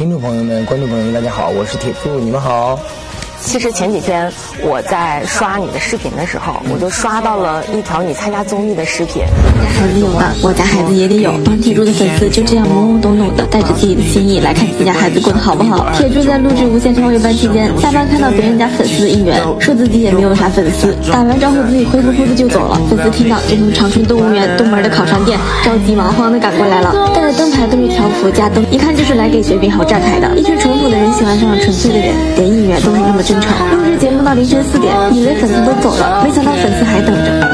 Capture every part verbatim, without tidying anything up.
听众朋友们、观众朋友们，大家好，我是铁柱，你们好。 其实前几天我在刷你的视频的时候，我就刷到了一条你参加综艺的视频。 家孩子有的，我家孩子也得有。帮铁柱的粉丝就这样懵懵懂懂的带着自己的心意来看自家孩子过得好不好。铁柱在录制无限超越班期间，下班看到别人家粉丝的应援，说自己也没有啥粉丝，打完招呼自己灰乎乎的就走了。粉丝听到就从长春动物园东门的烤肠店着急忙慌的赶过来了，带着灯牌都是条幅加灯，一看就是来给雪饼好站台的。一群淳朴的人喜欢上了纯粹的人，连应援都是那么真诚。录制节目到凌晨四点，以为粉丝都走了，没想到粉丝还等着。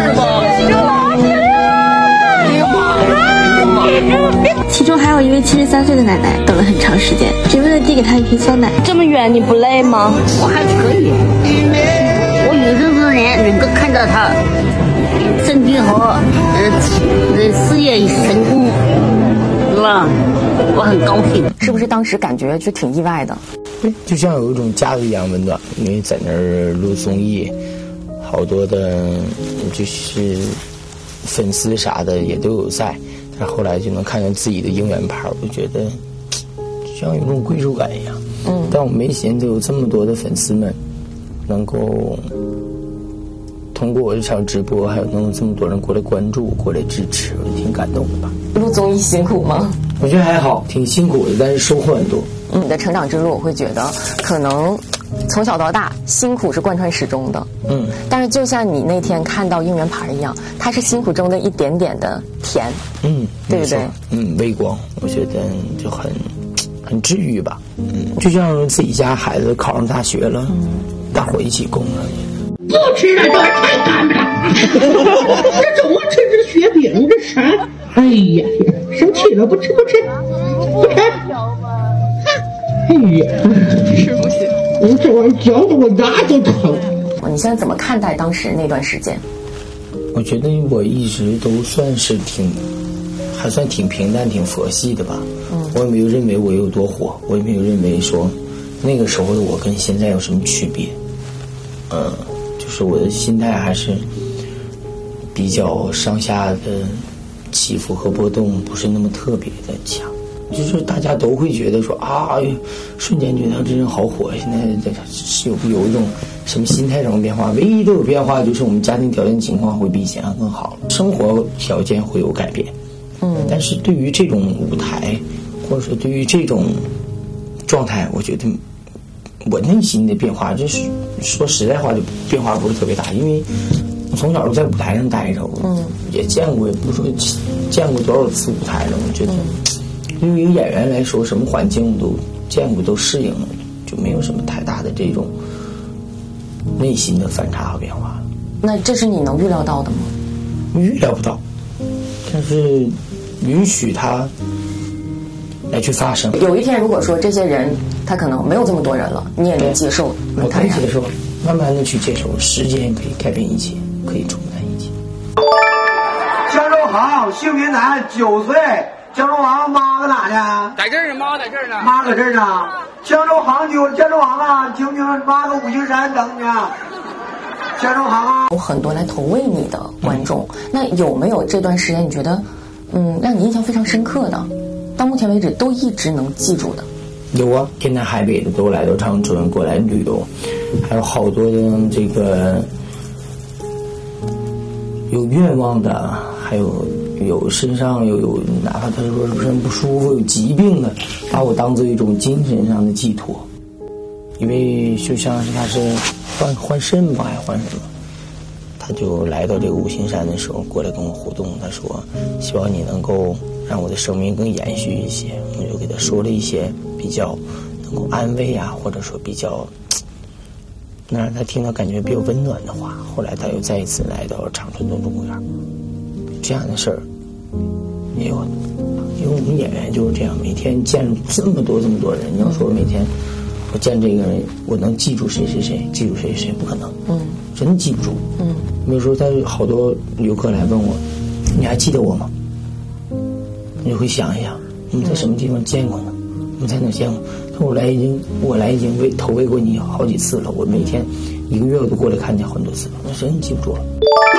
其中还有一位七十三岁的奶奶，等了很长时间，只为了递给她一瓶酸奶。这么远你不累吗？ 我还可以，我有生之年能够看到她身体好，呃呃事业成功，是吧？我很高兴。 是不是当时感觉就挺意外的？ 对，就像有一种家的一样温暖，因为在那儿录综艺，好多的就是粉丝啥的也都有在，但是后来就能看见自己的应援牌，我觉得就像有一种归属感一样。嗯，但我没寻思有这么多的粉丝们能够通过我这场直播，还有能有这么多人过来关注、过来支持，我就挺感动的吧。 录综艺辛苦吗？ 我觉得还好，挺辛苦的，但是收获很多。 嗯，你的成长之路，我会觉得可能从小到大辛苦是贯穿始终的。嗯，但是就像你那天看到应援牌一样，它是辛苦中的一点点的甜。嗯，对不对？ 嗯，微光，我觉得就很很治愈吧。嗯，就像自己家孩子考上大学了，嗯、大伙一起供了。 不吃了，这太干了。这怎么吃这雪饼这啥？哎呀，生气了，不吃不吃不吃。哎呀，吃不行。我这玩意儿嚼的我牙都疼。 你现在怎么看待当时那段时间？ 我觉得我一直都算是挺，还算挺平淡、挺佛系的吧。嗯，我也没有认为我有多火，我也没有认为说那个时候的我跟现在有什么区别。嗯，就是我的心态还是比较上下的起伏和波动不是那么特别的强。就是大家都会觉得说啊，瞬间觉得这人好火，现在是有有一种什么心态上的变化，唯一都有变化就是我们家庭条件情况会比以前更好了，生活条件会有改变。嗯，但是对于这种舞台，或者说对于这种状态，我觉得我内心的变化，就是说实在话，就变化不是特别大，因为我从小就在舞台上待着，嗯，也见过，也不是说见过多少次舞台了，我觉得。对于一个演员来说，什么环境我都见过，都适应了，就没有什么太大的这种内心的反差和变化。 那这是你能预料到的吗？ 预料不到，但是允许它来去发生。 有一天，如果说这些人他可能没有这么多人了，你也能接受？ 我可以接受，慢慢的去接受，时间可以改变一切，可以冲淡一切。 江州好，姓名男，九岁。江州王妈搁哪呢？ 在这儿呢，妈在这儿呢。 妈搁这儿呢。江州杭九，江州王啊，听听妈搁五行山等你呢。江州杭啊， 有很多来投喂你的观众，嗯、那有没有这段时间你觉得，嗯，让你印象非常深刻的，到目前为止都一直能记住的？ 有啊，天南海北的都来到长春过来旅游，还有好多的这个有愿望的，还有。有身上有有，哪怕他说人不舒服、有疾病的，把我当做一种精神上的寄托。因为就像是他是换换肾吧，还换什么，他就来到这个五行山的时候过来跟我互动，他说希望你能够让我的生命更延续一些。我就给他说了一些比较能够安慰啊，或者说比较能让他听到感觉比较温暖的话。后来他又再一次来到长春动物公园。这样的事儿也有，因为我们演员就是这样，每天见这么多这么多人，你要说每天我见这个人，我能记住谁谁谁，记住谁谁谁，不可能，嗯，真记不住，嗯。比如说，他好多游客来问我，你还记得我吗？你就会想一想，我们在什么地方见过呢？我们在哪见过？他说我来已经，我来已经喂投喂过你好几次了，我每天一个月我都过来看见很多次了，那真记不住了。